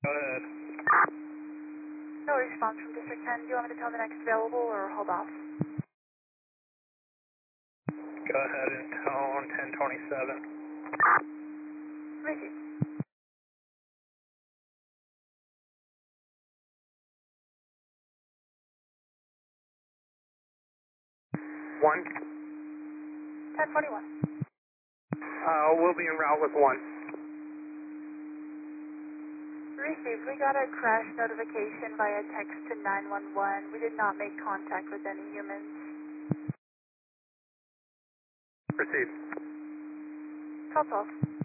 Go ahead. No response from District 10. Do you want me to tell the next available or hold off? Go ahead and tone 1027. Receive. One. 1041. We'll be en route with one. Received. We got a crash notification via text to 911. We did not make contact with any humans. Received. 1212.